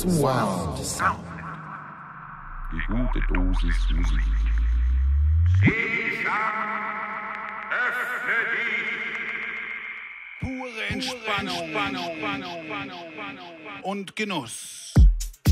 Surround Sound. Die gute Dosis Musik. Öffne dich! Pure Entspannung und Genuss.